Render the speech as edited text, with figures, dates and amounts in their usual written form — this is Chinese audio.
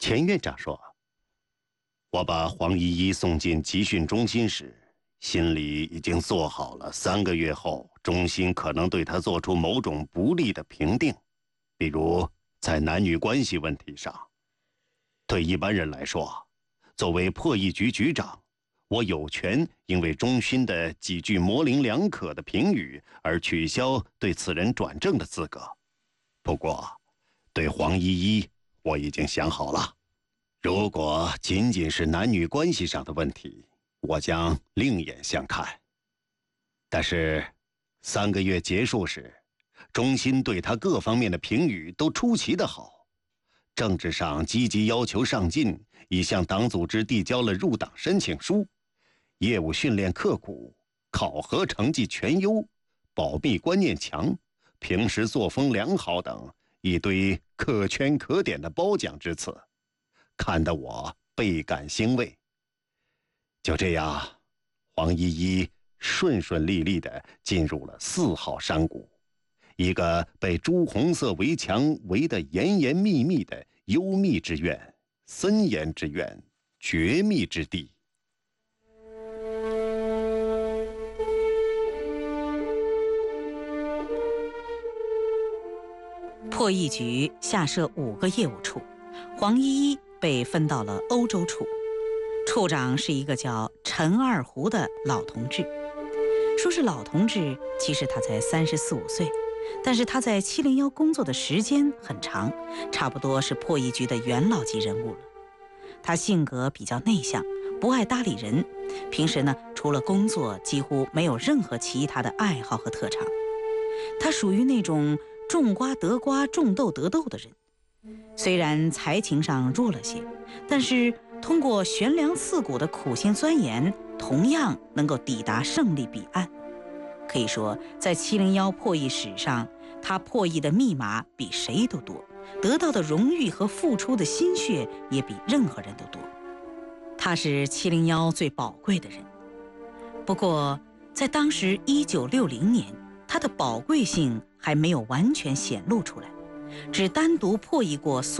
钱院长说：“我把黄依依送进集训中心时，心里已经做好了3个月后中心可能对她做出某种不利的评定，比如在男女关系问题上。对一般人来说，作为破译局局长，我有权因为中心的几句模棱两可的评语而取消对此人转正的资格。不过，对黄依依，我已经想好了。如果仅仅是男女关系上的问题，我将另眼相看。但是，3个月结束时，中心对他各方面的评语都出奇的好。政治上积极要求上进，已向党组织递交了入党申请书；业务训练刻苦，考核成绩全优，保密观念强，平时作风良好等一堆可圈可点的褒奖之词，看得我倍感欣慰。就这样，黄依依顺顺利利地进入了4号山谷，一个被朱红色围墙围得严严密密的幽密之院、森严之院、绝密之地。 破译局下设5个业务处，黄依依被分到了欧洲处。处长是一个叫陈二胡的老同志。说是老同志，其实他才34、5岁，但是他在701工作的时间很长，差不多是破译局的元老级人物了。他性格比较内向，不爱搭理人，平时呢，除了工作，几乎没有任何其他的爱好和特长。他属于那种种瓜得瓜，种豆得豆的人。虽然才情上弱了些，但是通过悬梁刺股的苦心钻研，同样能够抵达胜利彼岸。可以说，在701破译史上，他破译的密码比谁都多，得到的荣誉和付出的心血也比任何人都多。他是701最宝贵的人。不过，在当时1960年，他的宝贵性还没有完全显露出来，只单独破译过